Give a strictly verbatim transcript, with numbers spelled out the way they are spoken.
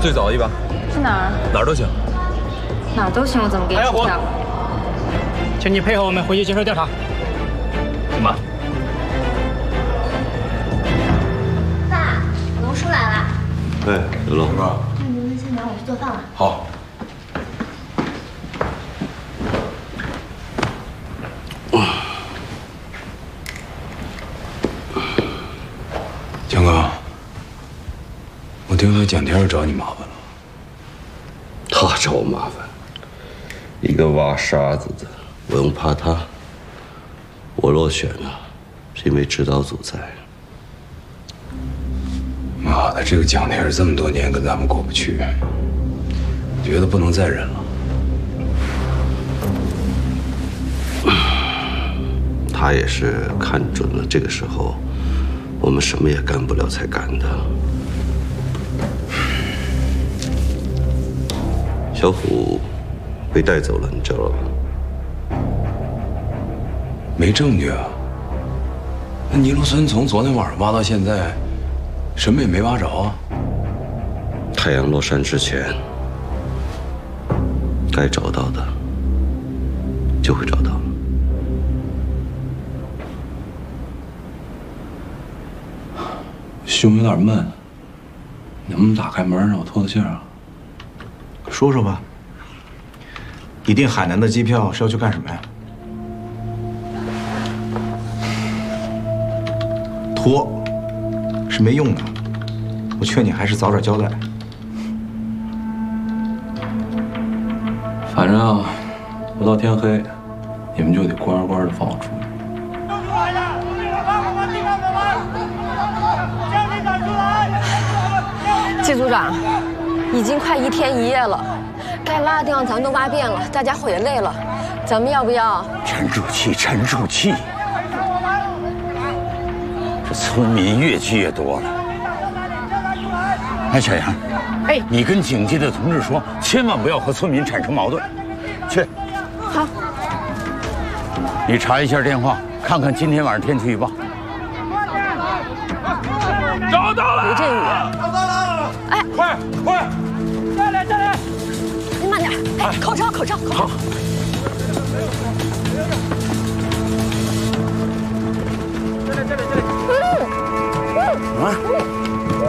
最早的一把。 去哪儿？ 哪儿都行。 哪儿都行，我怎么给你出票？ 请你配合我们回去接受调查。 干嘛？ 爸，龙叔来了。 哎，刘乐。 那您们先忙，我去做饭了。 好。 强哥，我听说蒋天找你麻烦了。 他找我麻烦，一个挖沙子的，我用怕他。我落选了，是因为指导组在。 妈的，这个蒋天这么多年跟咱们过不去，觉得不能再忍了。 他也是看准了这个时候。 我们什么也干不了才干的。小虎被带走了，你知道吧？ 没证据啊。那尼罗森从昨天晚上挖到现在，什么也没挖着啊。 太阳落山之前，该找到的就会找到。 胸有点闷，能不能打开门让我透透气儿啊？ 说说吧。你订海南的机票是要去干什么呀？拖是没用的，我劝你还是早点交代。 反正啊，不到天黑，你们就得乖乖的放我出去。 季组长，已经快一天一夜了，该挖的地方咱都挖遍了，大家伙也累了，咱们要不要沉住气，沉住气。这村民越积越多了。哎，小杨，哎，你跟警界的同志说，千万不要和村民产生矛盾。去。 好。 你查一下电话，看看今天晚上天气预报。 找到了！ 雷阵雨。 找到了！ 哎， 快快， 下来下来， 你慢点，哎，口罩口罩口罩。 这里这里这里。嗯嗯。啊。